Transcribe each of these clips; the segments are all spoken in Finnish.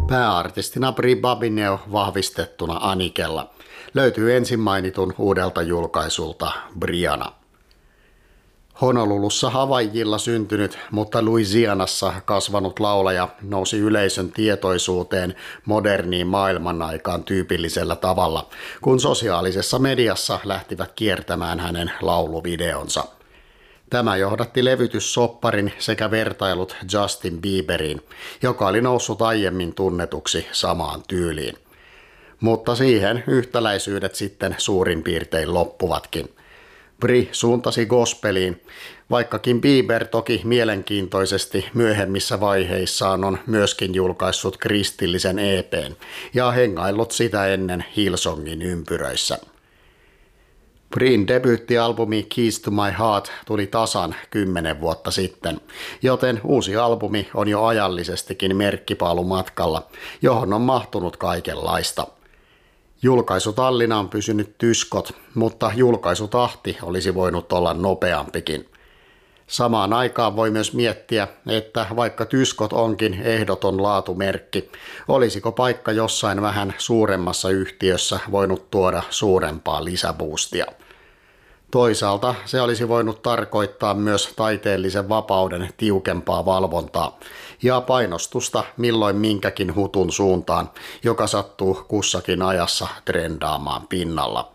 Pääartistina Bri Babineau vahvistettuna Anikella löytyy ensin mainitun uudelta julkaisulta Brianna. Honolulussa Havaijilla syntynyt, mutta Louisianassa kasvanut laulaja nousi yleisön tietoisuuteen moderniin maailmanaikaan tyypillisellä tavalla, kun sosiaalisessa mediassa lähtivät kiertämään hänen lauluvideonsa. Tämä johdatti levytyssopparin sekä vertailut Justin Bieberiin, joka oli noussut aiemmin tunnetuksi samaan tyyliin. Mutta siihen yhtäläisyydet sitten suurin piirtein loppuvatkin. Bri suuntasi gospeliin, vaikkakin Bieber toki mielenkiintoisesti myöhemmissä vaiheissaan on myöskin julkaissut kristillisen EP:n ja hengaillut sitä ennen Hillsongin ympyröissä. Brin debyyttialbumi Keys to My Heart tuli tasan 10 vuotta sitten, joten uusi albumi on jo ajallisestikin merkkipaalu matkalla, johon on mahtunut kaikenlaista. Julkaisutallina on pysynyt tyskot, mutta julkaisutahti olisi voinut olla nopeampikin. Samaan aikaan voi myös miettiä, että vaikka tyskot onkin ehdoton laatumerkki, olisiko paikka jossain vähän suuremmassa yhtiössä voinut tuoda suurempaa lisäboostia. Toisaalta se olisi voinut tarkoittaa myös taiteellisen vapauden tiukempaa valvontaa ja painostusta milloin minkäkin hutun suuntaan, joka sattuu kussakin ajassa trendaamaan pinnalla.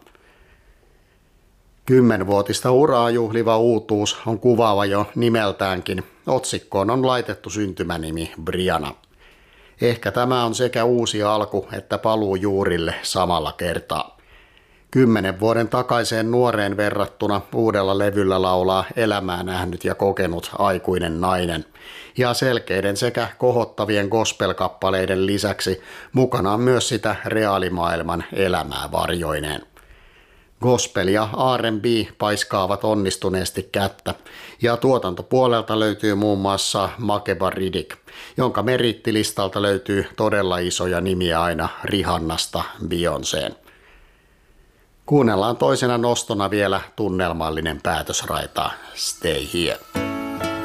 10-vuotista uraa juhliva uutuus on kuvaava jo nimeltäänkin. Otsikkoon on laitettu syntymänimi Brianna. Ehkä tämä on sekä uusi alku että paluu juurille samalla kertaa. 10 vuoden takaiseen nuoreen verrattuna uudella levyllä laulaa elämää nähnyt ja kokenut aikuinen nainen. Ja selkeiden sekä kohottavien gospel-kappaleiden lisäksi mukana on myös sitä reaalimaailman elämää varjoineen. Gospel ja R&B paiskaavat onnistuneesti kättä, ja tuotantopuolelta löytyy muun muassa Makeba Riddick, jonka merittilistalta löytyy todella isoja nimiä aina Rihannasta Beyoncéen. Kuunnellaan toisena nostona vielä tunnelmallinen päätösraita Stay Here.